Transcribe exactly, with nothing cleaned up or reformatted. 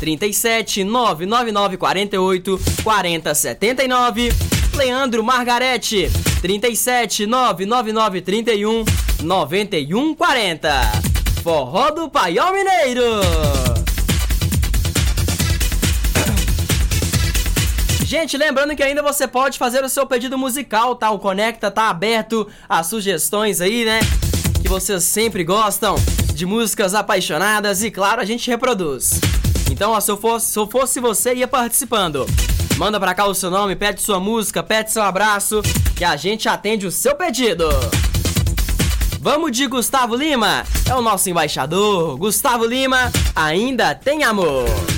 trinta e sete, nove nove nove quarenta e oito, quarenta setenta e nove. Leandro Margarete, trinta e sete, nove nove nove trinta e um, noventa e um quarenta. Forró do Paiol Mineiro. Gente, lembrando que ainda você pode fazer o seu pedido musical, tá? O Conecta tá aberto a sugestões aí, né? Que vocês sempre gostam de músicas apaixonadas e, claro, a gente reproduz. Então, ó, se eu fosse, se eu fosse você, ia participando. Manda pra cá o seu nome, pede sua música, pede seu abraço, que a gente atende o seu pedido. Vamos de Gustavo Lima, é o nosso embaixador. Gustavo Lima, Ainda Tem Amor.